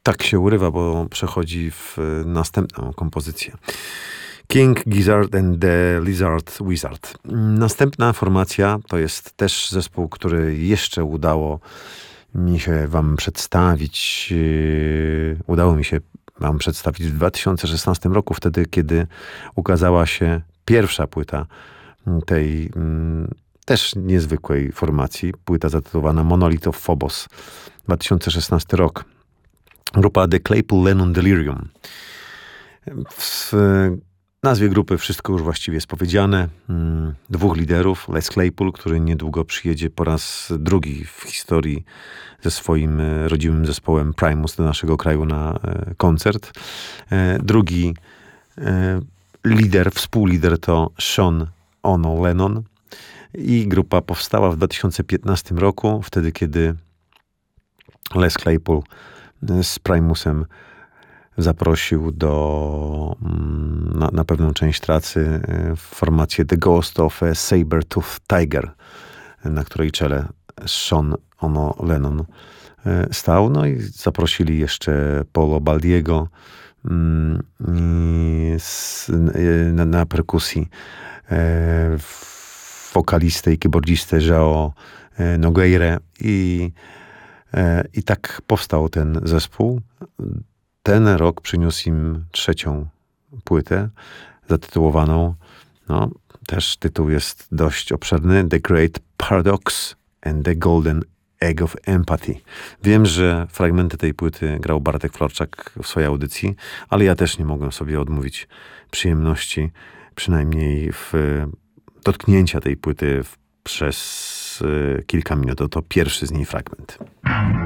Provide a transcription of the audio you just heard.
tak się urywa, bo przechodzi w następną kompozycję. King Gizzard and the Lizard Wizard. Następna formacja to jest też zespół, który jeszcze udało mi się wam przedstawić. Udało mi się wam przedstawić w 2016 roku, wtedy kiedy ukazała się pierwsza płyta tej też niezwykłej formacji. Płyta zatytułowana Monolith of Phobos. 2016 rok. Grupa The Claypool Lennon Delirium. W nazwie grupy wszystko już właściwie jest powiedziane. Dwóch liderów. Les Claypool, który niedługo przyjedzie po raz drugi w historii ze swoim rodzimym zespołem Primus do naszego kraju na koncert. Drugi lider, współlider to Sean Ono Lennon. I grupa powstała w 2015 roku, wtedy kiedy Les Claypool z Primusem zaprosił na pewną część tracy formację The Ghost of a Saber-Tooth Tiger, na której czele Sean Ono Lennon stał. No i zaprosili jeszcze Paulo Baldiego na perkusji, wokalistę i keyboardzistę João Nogueira i tak powstał ten zespół. Ten rok przyniósł im trzecią płytę zatytułowaną, też tytuł jest dość obszerny, The Great Paradox and the Golden Egg of Empathy. Wiem, że fragmenty tej płyty grał Bartek Florczak w swojej audycji, ale ja też nie mogłem sobie odmówić przyjemności, przynajmniej w dotknięcia tej płyty przez kilka minut. To pierwszy z niej fragment.